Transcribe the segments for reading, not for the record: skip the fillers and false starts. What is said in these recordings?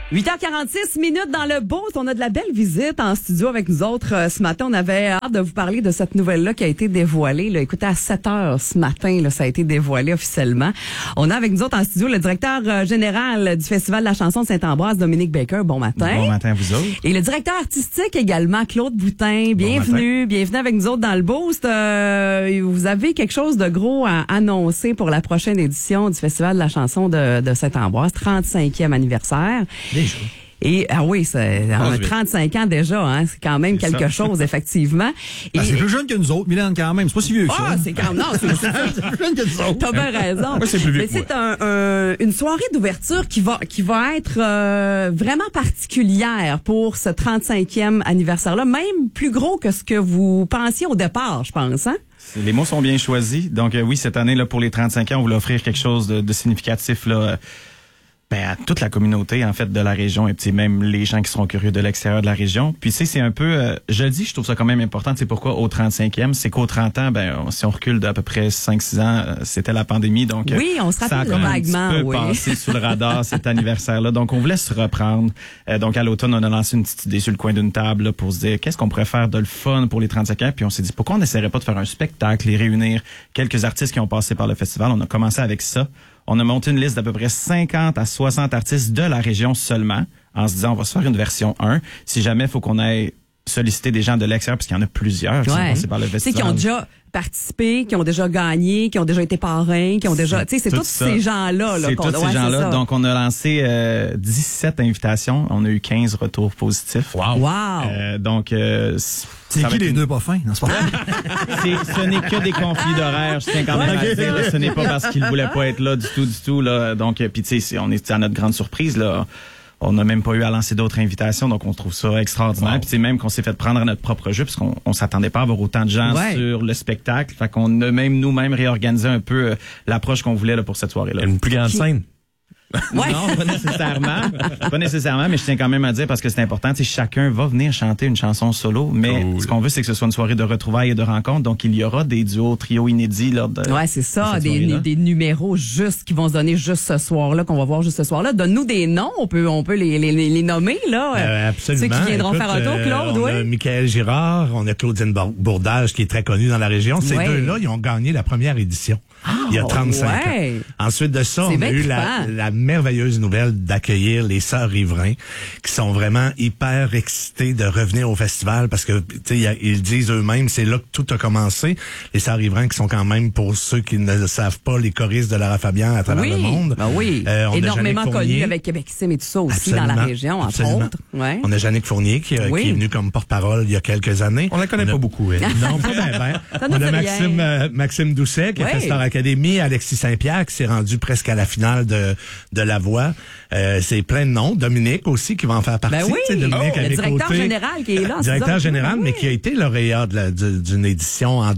8h46 minutes dans le Beauce. On a de la belle visite en studio avec nous autres. Ce matin, on avait hâte de vous parler de cette nouvelle-là qui a été dévoilée. Là, écoutez, à 7h ce matin, là, ça a été dévoilé officiellement. On a avec nous autres en studio le directeur général du Festival de la chanson de Saint-Ambroise, Dominique Baker. Bon matin. Bon matin à vous autres. Et le directeur artistique également, Claude Boutin. Bienvenue. Bienvenue avec nous autres dans le Beauce. Vous avez quelque chose de gros à annoncer pour la prochaine édition du Festival de la chanson de Saint-Ambroise, 35e anniversaire. Déjà. Et oui, c'est 35 ans déjà, hein, c'est quand même quelque chose effectivement. Et c'est plus jeune que nous autres, Mylène, quand même, c'est pas si vieux que ça. Ah, c'est quand même non, c'est plus jeune que nous autres. T'as bien raison. Moi, c'est plus vieux. Mais c'est une soirée d'ouverture qui va être vraiment particulière pour ce 35e anniversaire là, même plus gros que ce que vous pensiez au départ, je pense, hein. Les mots sont bien choisis. Donc oui, cette année là pour les 35 ans, on voulait offrir quelque chose de significatif là. À toute la communauté en fait de la région et puis même les gens qui seront curieux de l'extérieur de la région. Puis c'est un peu je le dis, je trouve ça quand même important, c'est pourquoi au 35e, c'est qu'au 30 ans si on recule d'à peu près 5-6 ans, c'était la pandémie donc oui, on se rappelle ça a vaguement, un petit peu passé sous le radar cet anniversaire là. Donc on voulait se reprendre. Donc à l'automne, on a lancé une petite idée sur le coin d'une table là, pour se dire qu'est-ce qu'on pourrait faire de le fun pour les 35 ans, puis on s'est dit pourquoi on n'essaierait pas de faire un spectacle et réunir quelques artistes qui ont passé par le festival. On a commencé avec ça. On a monté une liste d'à peu près 50 à 60 artistes de la région seulement, en se disant, on va se faire une version 1. Si jamais il faut qu'on aille solliciter des gens de l'extérieur, parce qu'il y en a plusieurs qui sont passés par le festival. C'est qui ont déjà participé, qui ont déjà gagné, qui ont déjà été parrains, qui ont déjà... Tu sais, c'est tous ces gens-là. C'est tous ces gens-là. Donc, on a lancé 17 invitations. On a eu 15 retours positifs. Wow! Donc... c'est qui les deux pas fins? Non, c'est pas ce n'est que des conflits d'horaire. Je tiens quand même à le dire. Là, ce n'est pas parce qu'ils voulaient pas être là du tout. Là. Donc, puis tu sais, on est à notre grande surprise, là. On n'a même pas eu à lancer d'autres invitations, donc on trouve ça extraordinaire. Puis c'est même qu'on s'est fait prendre à notre propre jeu, parce qu'on s'attendait pas à avoir autant de gens sur le spectacle. Fait qu'on a même nous-mêmes réorganisé un peu l'approche qu'on voulait là, pour cette soirée-là. Une plus grande scène. Ouais. Non, pas nécessairement, mais je tiens quand même à dire parce que c'est important, tu sais, chacun va venir chanter une chanson solo, mais ce qu'on veut, c'est que ce soit une soirée de retrouvailles et de rencontres, donc il y aura des duos, trios inédits lors de... Ouais, c'est ça, des numéros juste qui vont se donner juste ce soir-là, qu'on va voir juste ce soir-là. Donne-nous des noms, on peut les nommer, là. Absolument. Ceux qui viendront faire un tour, Claude, on a Michael Girard, on a Claudine Bourdage, qui est très connue dans la région. Ces deux-là, ils ont gagné la première édition. Il y a 35 ans. Ensuite de ça, on a eu la merveilleuse nouvelle d'accueillir les Sœurs Riverains, qui sont vraiment hyper excités de revenir au festival parce que, tu sais, ils disent eux-mêmes, c'est là que tout a commencé. Les Sœurs Riverains qui sont quand même, pour ceux qui ne le savent pas, les choristes de Lara Fabian à travers le monde. Énormément connus avec Québec Sim et tout ça aussi dans la région, entre autres. Ouais. On a Jannick Fournier qui est venu comme porte-parole il y a quelques années. On la connaît pas beaucoup, elle. Non, pas bien. On a Maxime Doucet qui a fait Star Academy, Alexis Saint-Pierre qui s'est rendu presque à la finale de La Voix. C'est plein de noms. Dominique aussi qui va en faire partie. Dominique le directeur général qui est là. Directeur général, mais qui a été lauréat d'une édition en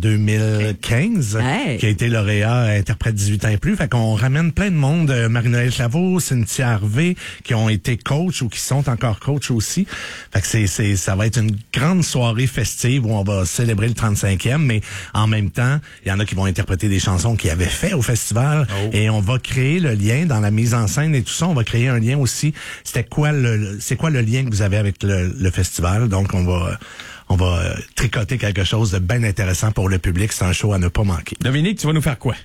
2015, qui a été lauréat interprète 18 ans et plus. Fait qu'on ramène plein de monde. Marie-Noëlle Claveau, Cynthia Harvey, qui ont été coachs ou qui sont encore coachs aussi. Fait que ça va être une grande soirée festive où on va célébrer le 35e, mais en même temps, il y en a qui vont interpréter des chansons qu'ils avaient fait au festival et on va créer le lien dans la mise en scène et tout ça. On va créer un lien aussi. C'est quoi le lien que vous avez avec le festival? Donc, on va tricoter quelque chose de bien intéressant pour le public. C'est un show à ne pas manquer. Dominique, tu vas nous faire quoi?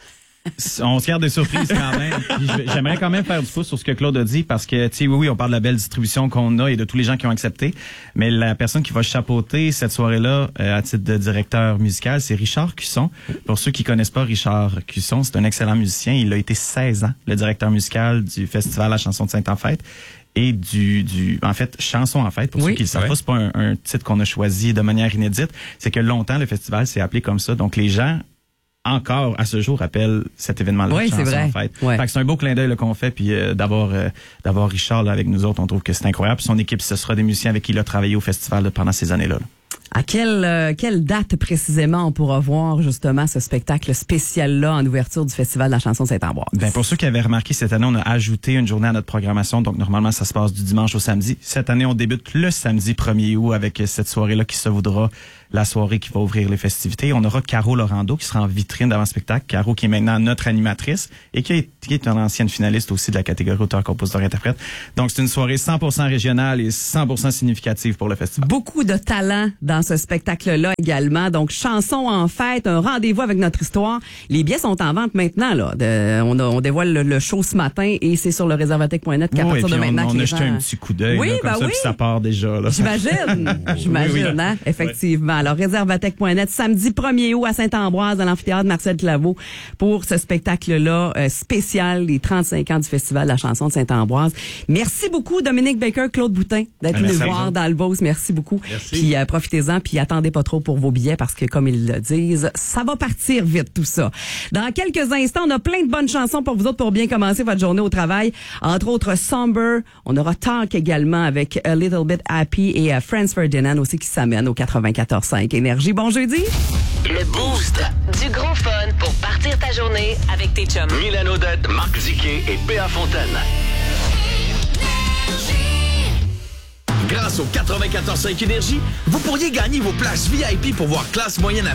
On se garde des surprises quand même. J'aimerais quand même faire du pouce sur ce que Claude a dit parce que, tu sais, oui, on parle de la belle distribution qu'on a et de tous les gens qui ont accepté. Mais la personne qui va chapeauter cette soirée-là, à titre de directeur musical, c'est Richard Cusson. Pour ceux qui connaissent pas Richard Cusson, c'est un excellent musicien. Il a été 16 ans le directeur musical du Festival La Chanson de Saint-En-Fête. Et en fait, Chanson en fête, pour ceux qui le savent pas, c'est pas un titre qu'on a choisi de manière inédite. C'est que longtemps, le festival s'est appelé comme ça. Donc, les gens, encore à ce jour, rappellent cet événement-là. Chanson en fête. Fait que c'est un beau clin d'œil qu'on fait, puis d'avoir Richard là, avec nous autres, on trouve que c'est incroyable. Puis son équipe, ce sera des musiciens avec qui il a travaillé au festival pendant ces années-là. À quelle date précisément on pourra voir justement ce spectacle spécial-là en ouverture du Festival de la chanson de Saint-Ambroise? Pour ceux qui avaient remarqué, cette année, on a ajouté une journée à notre programmation. Donc, normalement, ça se passe du dimanche au samedi. Cette année, on débute le samedi 1er août avec cette soirée-là qui se voudra la soirée qui va ouvrir les festivités. On aura Caro Laurando qui sera en vitrine d'avant-spectacle. Caro qui est maintenant notre animatrice et qui est une ancienne finaliste aussi de la catégorie auteur, compositeur, interprète. Donc, c'est une soirée 100% régionale et 100% significative pour le festival. Beaucoup de talent dans ce spectacle-là également. Donc, chansons en fête, un rendez-vous avec notre histoire. Les billets sont en vente maintenant, là. On dévoile le show ce matin et c'est sur le réservatech.net qu'à partir de maintenant. On a jeté un petit coup d'œil, oui, là, comme ça, puis ça part déjà, là. J'imagine, hein? Effectivement. Alors, réservatech.net, samedi 1er août à Saint-Ambroise, dans l'amphithéâtre Marcel Claveau, pour ce spectacle-là spécial, les 35 ans du Festival de la chanson de Saint-Ambroise. Merci beaucoup, Dominique Baker, Claude Boutin, d'être venu voir dans le Beauce. Merci beaucoup. Merci. Puis profitez-en, puis attendez pas trop pour vos billets, parce que, comme ils le disent, ça va partir vite, tout ça. Dans quelques instants, on a plein de bonnes chansons pour vous autres pour bien commencer votre journée au travail. Entre autres, Somber. On aura Talk également avec A Little Bit Happy et Franz Ferdinand aussi qui s'amène au 94.5 Énergie. Bon jeudi. Le Boost. Du gros fun pour partir ta journée avec tes chums. Milan Odette, Marc Diquet et Péa Fontaine. Grâce au 94.5 Énergie, vous pourriez gagner vos places VIP pour voir classe moyenne à